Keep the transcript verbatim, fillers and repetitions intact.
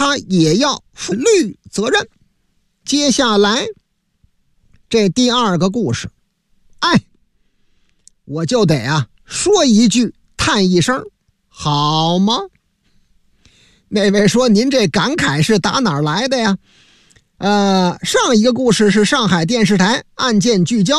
他也要负律责任。接下来这第二个故事，哎，我就得啊说一句叹一声，好吗？那位说您这感慨是打哪儿来的呀？呃，上一个故事是上海电视台案件聚焦